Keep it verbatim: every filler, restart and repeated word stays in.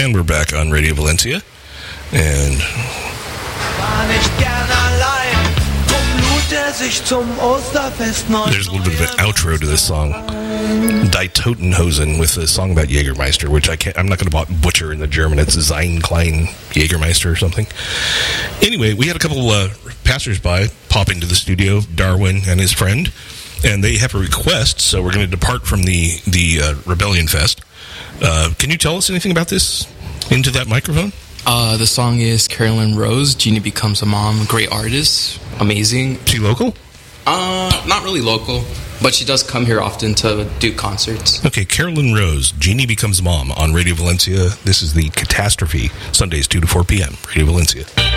And we're back on Radio Valencia. And there's a little bit of an outro to this song. Die Totenhosen with a song about Jägermeister, which I can't, I'm not going to butcher in the German. It's Sein Klein Jägermeister or something. Anyway, we had a couple uh, passers-by pop into the studio, Darwin and his friend, and they have a request, so we're going to depart from the, the uh, Rebellion Fest. Uh, can you tell us anything about this into that microphone? Uh, the song is Carolyn Rose, Jeannie Becomes a Mom. Great artist. Amazing. Is she local? Uh, not really local, but she does come here often to do concerts. Okay, Carolyn Rose, Jeannie Becomes a Mom on Radio Valencia. This is the Catastrophe, Sundays two to four p.m. Radio Valencia.